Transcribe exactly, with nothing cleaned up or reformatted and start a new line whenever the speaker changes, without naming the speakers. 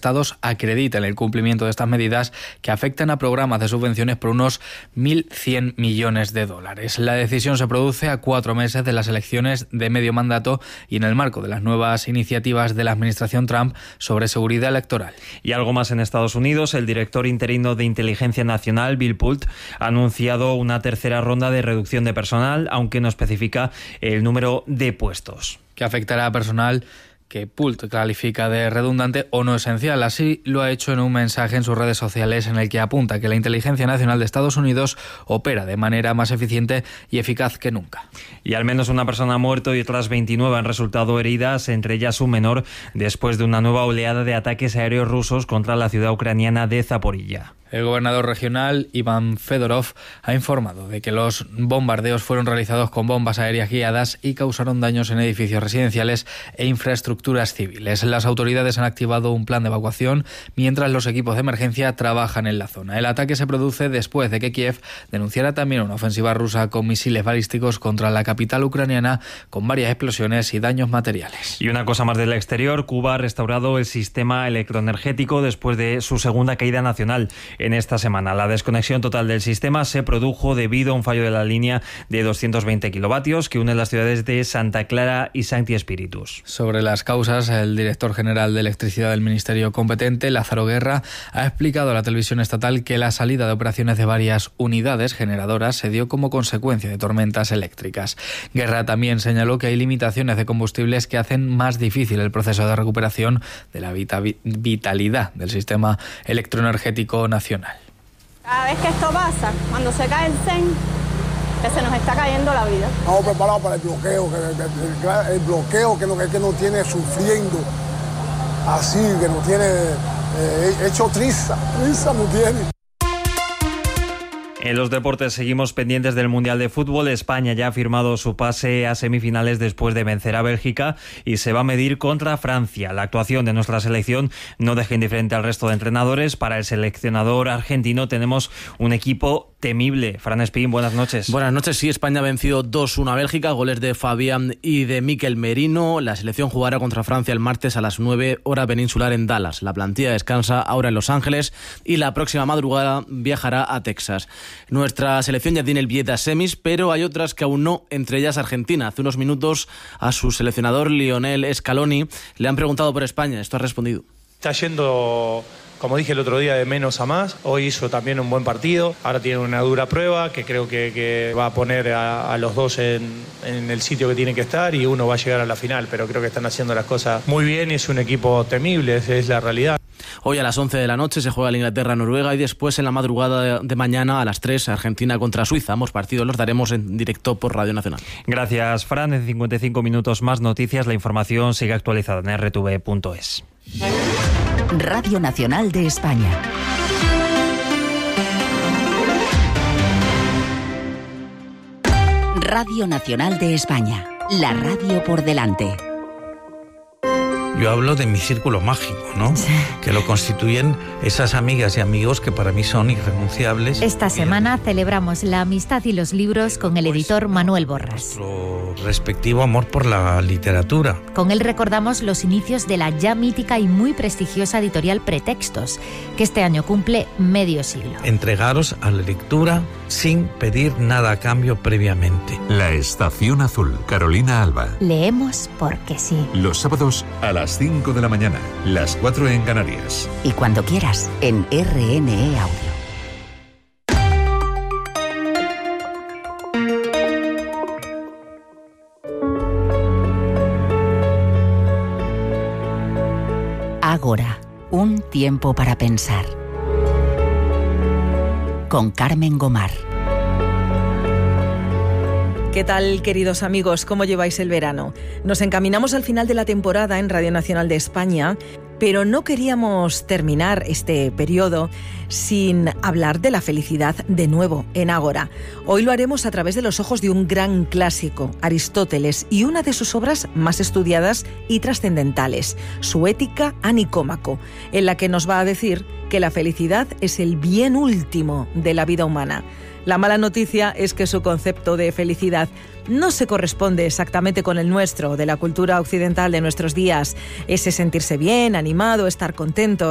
estados acrediten el cumplimiento de estas medidas que afectan a programas de subvenciones por unos mil cien millones de dólares. La decisión se produce a cuatro meses de las elecciones de medio mandato y en el marco de las nuevas iniciativas de la administración Trump sobre seguridad electoral.
Y algo más en Estados Unidos. El director interino de Inteligencia Nacional, Bill Pult, ha anunciado una tercera ronda de reducción de personal, aunque no especifica el número de puestos.
Que afectará a personal que Pult califica de redundante o no esencial. Así lo ha hecho en un mensaje en sus redes sociales en el que apunta que la Inteligencia Nacional de Estados Unidos opera de manera más eficiente y eficaz que nunca.
Y al menos una persona ha muerto y otras veintinueve han resultado heridas, entre ellas un menor, después de una nueva oleada de ataques aéreos rusos contra la ciudad ucraniana de Zaporilla.
El gobernador regional, Iván Fedorov, ha informado de que los bombardeos fueron realizados con bombas aéreas guiadas y causaron daños en edificios residenciales e infraestructuras civiles. Las autoridades han activado un plan de evacuación mientras los equipos de emergencia trabajan en la zona. El ataque se produce después de que Kiev denunciara también una ofensiva rusa con misiles balísticos contra la capital ucraniana, con varias explosiones y daños materiales.
Y una cosa más del exterior, Cuba ha restaurado el sistema electroenergético después de su segunda caída nacional en esta semana. La desconexión total del sistema se produjo debido a un fallo de la línea de doscientos veinte kilovatios que une las ciudades de Santa Clara y Sancti Spiritus.
Sobre las causas, el director general de electricidad del ministerio competente, Lázaro Guerra, ha explicado a la televisión estatal que la salida de operaciones de varias unidades generadoras se dio como consecuencia de tormentas eléctricas. Guerra también señaló que hay limitaciones de combustibles que hacen más difícil el proceso de recuperación de la vitalidad del sistema electroenergético nacional.
Cada vez que esto pasa, cuando se cae el C E N, que se nos está cayendo la vida.
Estamos preparados para el bloqueo, que, el, el bloqueo que nos, que nos tiene sufriendo, así, que nos tiene eh, hecho triza, triza nos tiene.
En los deportes seguimos pendientes del Mundial de Fútbol. España ya ha firmado su pase a semifinales después de vencer a Bélgica y se va a medir contra Francia. La actuación de nuestra selección no deja indiferente al resto de entrenadores. Para el seleccionador argentino tenemos un equipo temible. Fran Espín, buenas noches.
Buenas noches. Sí, España ha vencido dos uno a Bélgica, goles de Fabián y de Mikel Merino. La selección jugará contra Francia el martes a las nueve hora peninsular en Dallas. La plantilla descansa ahora en Los Ángeles y la próxima madrugada viajará a Texas. Nuestra selección ya tiene el billete a semis, pero hay otras que aún no, entre ellas Argentina. Hace unos minutos a su seleccionador Lionel Scaloni le han preguntado por España. Esto ha respondido.
Está yendo, como dije el otro día, de menos a más. Hoy hizo también un buen partido. Ahora tiene una dura prueba que creo que, que va a poner a, a los dos en, en el sitio que tienen que estar y uno va a llegar a la final. Pero creo que están haciendo las cosas muy bien y es un equipo temible, esa es la realidad.
Hoy a las once de la noche se juega la Inglaterra-Noruega y después en la madrugada de mañana a las tres Argentina contra Suiza. Ambos partidos los daremos en directo por Radio Nacional.
Gracias, Fran. En cincuenta y cinco minutos más noticias. La información sigue actualizada en erre te ve punto es.
Radio Nacional de España. Radio Nacional de España. La radio por delante.
Yo hablo de mi círculo mágico, ¿no? Sí. Que lo constituyen esas amigas y amigos que para mí son irrenunciables.
Esta semana celebramos la amistad y los libros con el editor Manuel Borras.
Nuestro respectivo amor por la literatura.
Con él recordamos los inicios de la ya mítica y muy prestigiosa editorial Pretextos, que este año cumple medio siglo.
Entregaros a la lectura sin pedir nada a cambio previamente.
La Estación Azul, Carolina Alba.
Leemos porque sí.
Los sábados a las cinco de la mañana, las cuatro en Canarias.
Y cuando quieras, en erre ene e Audio. Ágora, un tiempo para pensar. Con Carmen Gomar.
¿Qué tal, queridos amigos? ¿Cómo lleváis el verano? Nos encaminamos al final de la temporada en Radio Nacional de España, pero no queríamos terminar este periodo sin hablar de la felicidad de nuevo en Ágora. Hoy lo haremos a través de los ojos de un gran clásico, Aristóteles, y una de sus obras más estudiadas y trascendentales, su Ética a Nicómaco, en la que nos va a decir que la felicidad es el bien último de la vida humana. La mala noticia es que su concepto de felicidad no se corresponde exactamente con el nuestro, de la cultura occidental de nuestros días. Ese sentirse bien, animado, estar contento.